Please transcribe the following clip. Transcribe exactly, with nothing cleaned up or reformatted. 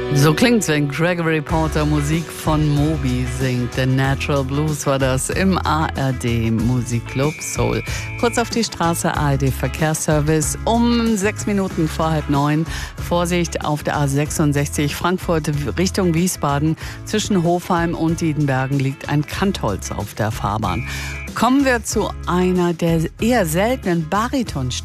So klingt's, wenn Gregory Porter Musik von Moby singt. The Natural Blues war das im A R D Musikclub Soul. Kurz auf die Straße, A R D Verkehrsservice um sechs Minuten vor halb neun. Vorsicht auf der A sechsundsechzig Frankfurt Richtung Wiesbaden. Zwischen Hofheim und Diedenbergen liegt ein Kantholz auf der Fahrbahn. Kommen wir zu einer der eher seltenen Bariton